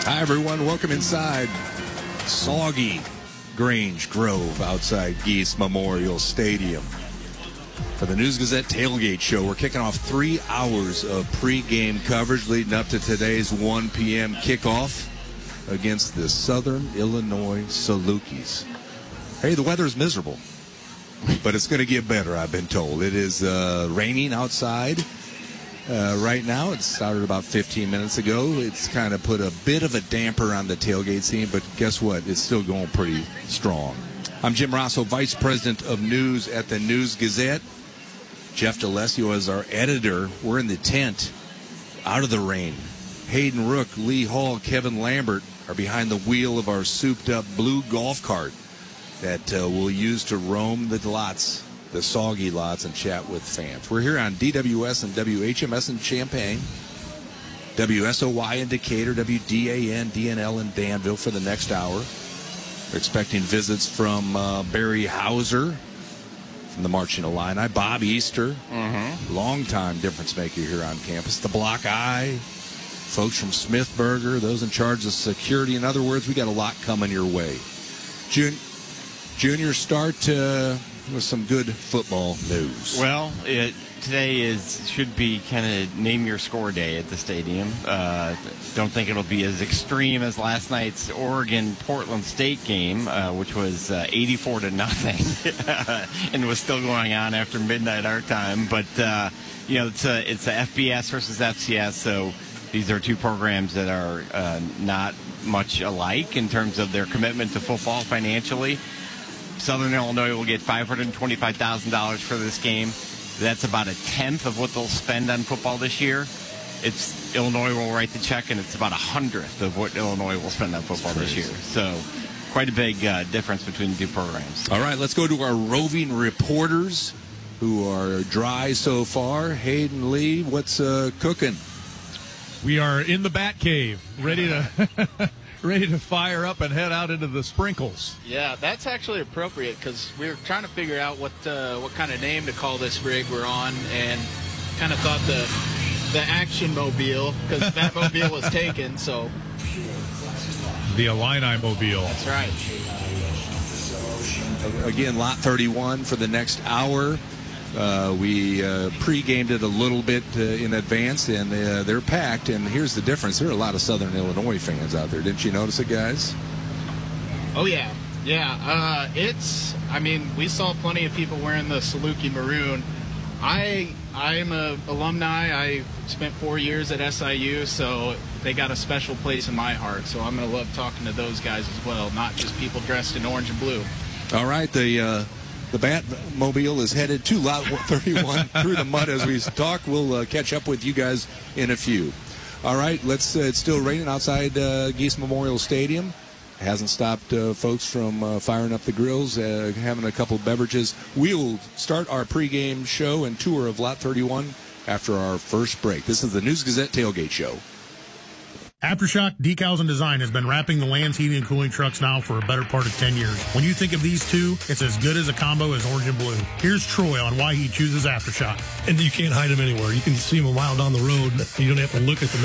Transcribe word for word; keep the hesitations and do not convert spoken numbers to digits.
Hi, everyone. Welcome inside soggy Grange Grove outside Geese Memorial Stadium for the News Gazette Tailgate Show. We're kicking off three hours of pregame coverage leading up to today's one p.m. kickoff against the Southern Illinois Salukis. Hey, the weather's miserable, but it's going to get better, I've been told. It is uh, raining outside. Uh, right now, it started about fifteen minutes ago. It's kind of put a bit of a damper on the tailgate scene, but guess what? It's still going pretty strong. I'm Jim Rosso, Vice President of News at the News Gazette. Jeff DeLessio is our editor. We're in the tent, out of the rain. Hayden Rook, Lee Hall, Kevin Lambert are behind the wheel of our souped-up blue golf cart that uh, we'll use to roam the lots, the soggy lots, and chat with fans. We're here on D W S and W H M S in Champaign, W S O Y in Decatur, W D A N, D N L in Danville for the next hour. We're expecting visits from uh, Barry Hauser from the Marching Illini, Bob Easter, mm-hmm. longtime difference maker here on campus, the Block Eye, folks from Smithburger, those in charge of security. In other words, we got a lot coming your way. June, junior start uh, with some good football news. Well, it, today is should be kind of name your score day at the stadium. Uh, don't think it'll be as extreme as last night's Oregon-Portland State game, uh, which was uh, eighty-four to nothing, and was still going on after midnight our time. But uh, you know, it's a it's a F B S versus F C S, so these are two programs that are uh, not much alike in terms of their commitment to football financially. Southern Illinois will get five hundred twenty-five thousand dollars for this game. That's about a tenth of what they'll spend on football this year. It's Illinois will write the check, and it's about a hundredth of what Illinois will spend on football this year. So quite a big uh, difference between the two programs. All right, let's go to our roving reporters who are dry so far. Hayden, Lee, what's uh, cooking? We are in the Bat Cave, ready to ready to fire up and head out into the sprinkles. Yeah, that's actually appropriate because we were trying to figure out what uh, what kind of name to call this rig we're on, and kind of thought the the Action Mobile, because that mobile was taken. So the Illini Mobile. That's right. Again, lot thirty-one for the next hour. Uh, we uh, pre-gamed it a little bit uh, in advance, and uh, they're packed. And here's the difference. There are a lot of Southern Illinois fans out there. Didn't you notice it, guys? Oh, yeah. Yeah. Uh, it's, I mean, we saw plenty of people wearing the Saluki maroon. I, I'm a alumni. I spent four years at S I U, so they got a special place in my heart. So I'm going to love talking to those guys as well, not just people dressed in orange and blue. All right. The... Uh The Batmobile is headed to Lot thirty-one through the mud as we talk. We'll uh, catch up with you guys in a few. All right, let's. Uh, it's still raining outside uh, Geese Memorial Stadium. It hasn't stopped uh, folks from uh, firing up the grills, uh, having a couple beverages. We'll start our pregame show and tour of Lot thirty-one after our first break. This is the News Gazette Tailgate Show. Aftershock Decals and Design has been wrapping the Land's heating and cooling trucks now for a better part of ten years. When you think of these two, it's as good as a combo as orange and blue. Here's Troy on why he chooses Aftershock. And you can't hide them anywhere. You can see them a mile down the road. You don't have to look at them.